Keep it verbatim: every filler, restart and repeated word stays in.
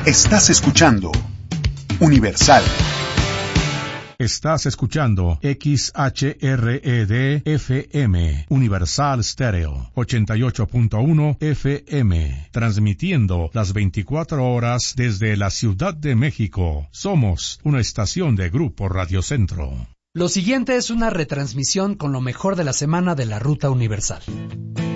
Estás escuchando Universal. Estás escuchando X H R E D F M, Universal Stereo, ochenta y ocho punto uno F M, transmitiendo las veinticuatro horas desde la Ciudad de México. Somos una estación de Grupo Radio Centro. Lo siguiente es una retransmisión con lo mejor de la semana de la Ruta Universal.